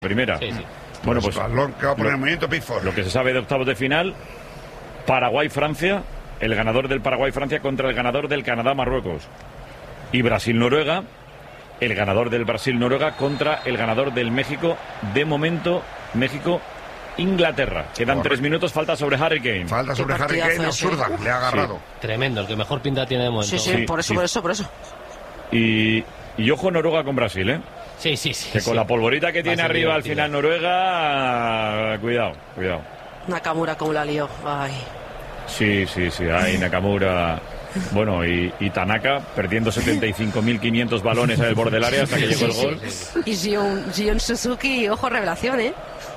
Primera. Sí. Bueno, pues balón que va a poner en movimiento Pickford. Lo que se sabe de octavos de final, Paraguay-Francia, el ganador del Paraguay-Francia contra el ganador del Canadá-Marruecos. Y Brasil-Noruega, el ganador del Brasil-Noruega contra el ganador del México. De momento, México-Inglaterra. Quedan 3 minutos, falta sobre Harry Kane. Falta sobre Harry Kane, absurda, le ha agarrado. Sí, tremendo, el que mejor pinta tiene de momento. Sí, por eso. Y ojo Noruega con Brasil, ¿eh? Sí. Que con la polvorita que tiene arriba al final Noruega, cuidado. Nakamura como la lió. Ay. Sí, hay Nakamura. Bueno, y Tanaka perdiendo 75.500 balones en el borde del área hasta que llegó el gol. Y Gion Suzuki, ojo, revelación, ¿eh?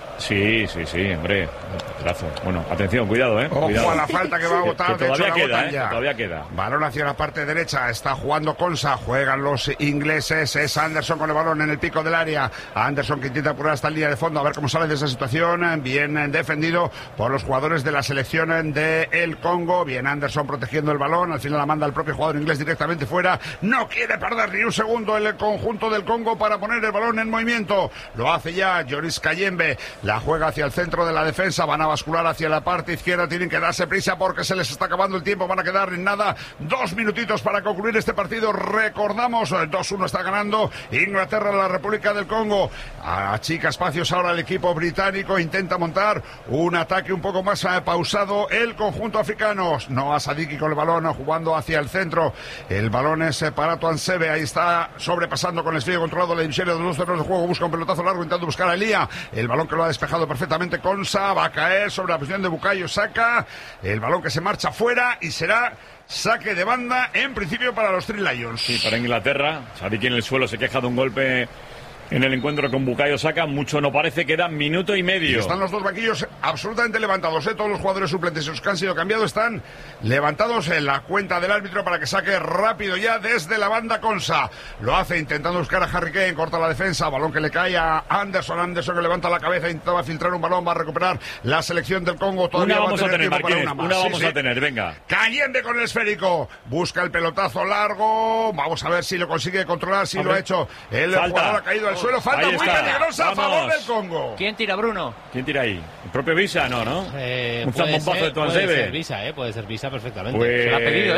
Sí, hombre. Brazo. Bueno, atención, cuidado, Ojo cuidado. a la falta que va a botar. Que todavía queda. Balón hacia la parte derecha. Está jugando Konsa. Juegan los ingleses. Es Anderson con el balón en el pico del área. Anderson que intenta apurar hasta la línea de fondo. A ver cómo sale de esa situación. Bien defendido por los jugadores de la selección de el Congo. Bien Anderson protegiendo el balón. Al final la manda el propio jugador inglés directamente fuera. No quiere perder ni un segundo el conjunto del Congo para poner el balón en movimiento. Lo hace ya Joris Kayembe. La juega hacia el centro de la defensa. Van a bascular hacia la parte izquierda. Tienen que darse prisa porque se les está acabando el tiempo. Van a quedar en nada 2 minutitos para concluir este partido. Recordamos, 2-1 está ganando Inglaterra a la República del Congo. Achica espacios ahora el equipo británico. Intenta montar un ataque un poco más pausado el conjunto africano. Noah Sadiki con el balón jugando hacia el centro. El balón es para Tuansebe. Ahí está sobrepasando con el desvío controlado la división de los 2 terrenos de juego. Busca un pelotazo largo intentando buscar a Elia. El balón que lo ha despejado perfectamente Konsa. Va a caer sobre la posición de Bukayo Saka. El balón que se marcha fuera y será saque de banda en principio para los Three Lions. Sí, para Inglaterra. Sadiki en el suelo se queja de un golpe en el encuentro con Bukayo Saka. Mucho no parece, queda minuto y medio. Y están los dos banquillos absolutamente levantados, todos los jugadores suplentes, los que han sido cambiados, están levantados en la cuenta del árbitro para que saque rápido ya desde la banda Konsa. Lo hace intentando buscar a Harry Kane, corta la defensa, balón que le cae a Anderson que levanta la cabeza, intentaba filtrar un balón, va a recuperar la selección del Congo. Todavía una vamos a tener, Martínez, una vamos a tener, venga. Cayende con el esférico, busca el pelotazo largo, vamos a ver si lo consigue controlar, si lo ha hecho. El jugador ha caído al suelo, falta muy peligrosa a favor del Congo. ¿Quién tira, Bruno? ¿Quién tira ahí? ¿El propio Visa? No. Un zambombazo de Tuansebe. Puede ser Visa perfectamente. Pues... Se lo ha pedido,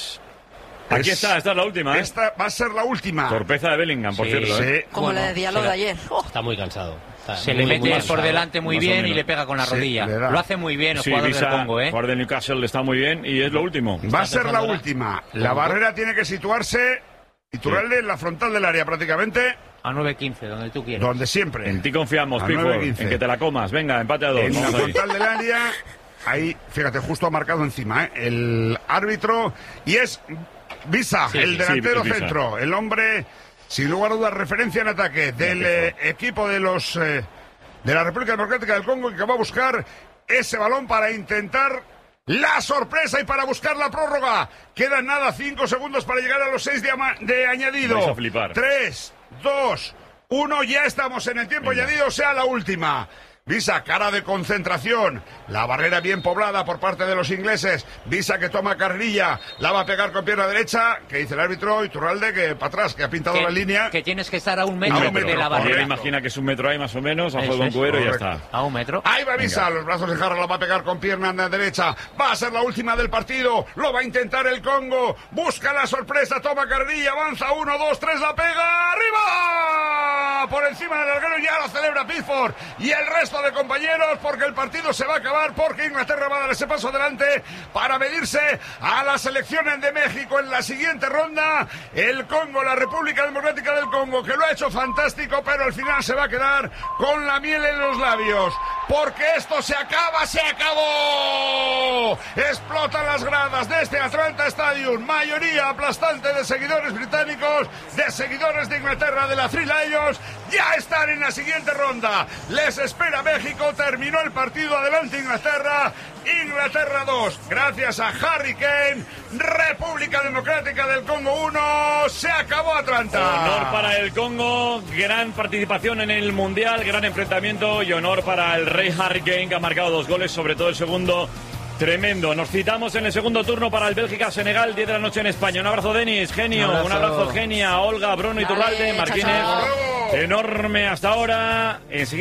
Aquí está, esta es la última. Esta va a ser la última. Torpeza de Bellingham, por cierto. Sí. Como la de Diallo de ayer. Está muy cansado. Se le mete por delante muy bien y le pega con la rodilla. Lo hace muy bien el jugador del Congo, El jugador de Newcastle está muy bien y es lo último. Va a ser la última. La barrera tiene que situarse en la frontal del área prácticamente. A 9-15, donde tú quieras. Donde siempre. En ti confiamos, Pickford, en que te la comas. Venga, empate a 2. En la frontal del área. Ahí, fíjate, justo ha marcado encima el árbitro. Y es Visa, el delantero centro. El hombre, sin lugar a dudas, referencia en ataque del equipo de los de la República Democrática del Congo, que va a buscar ese balón para intentar la sorpresa y para buscar la prórroga. Quedan nada, 5 segundos para llegar a los 6 de añadido. Vais a flipar. 3, 2, 1, ya estamos en el tiempo añadido, sea la última. Visa, cara de concentración. La barrera bien poblada por parte de los ingleses. Visa que toma carrilla. La va a pegar con pierna derecha. Que dice el árbitro Iturralde que para atrás, que ha pintado la línea. Que tienes que estar a 1 metro de la barrera. Imagina que es 1 metro ahí más o menos. A juego en cuero y ya está. A 1 metro. Ahí va Visa. Los brazos de jarra, la va a pegar con pierna derecha. Va a ser la última del partido. Lo va a intentar el Congo. Busca la sorpresa. Toma carrilla. Avanza 1, 2, 3. La pega. ¡Arriba! Por encima del larguero ya lo celebra Pickford. Y el resto de compañeros, porque el partido se va a acabar, porque Inglaterra va a dar ese paso adelante para medirse a las selecciones de México en la siguiente ronda. El Congo, la República Democrática del Congo, que lo ha hecho fantástico, pero al final se va a quedar con la miel en los labios, porque esto se acaba, se acabó. Explotan las gradas de este Atlanta Stadium, mayoría aplastante de seguidores británicos, de seguidores de Inglaterra, de la Three Lions. Ya están en la siguiente ronda. Les espera México. Terminó el partido. Adelante Inglaterra. Inglaterra 2. Gracias a Harry Kane. República Democrática del Congo 1. Se acabó Atlanta. Honor para el Congo. Gran participación en el Mundial. Gran enfrentamiento. Y honor para el rey Harry Kane, que ha marcado 2 goles, sobre todo el segundo. Tremendo. Nos citamos en el segundo turno para el Bélgica-Senegal, 10 de la noche en España. Un abrazo, Denis. Genio. Un abrazo, Genia. Olga, Bruno, Iturralde, Martínez. Chao. Enorme hasta ahora.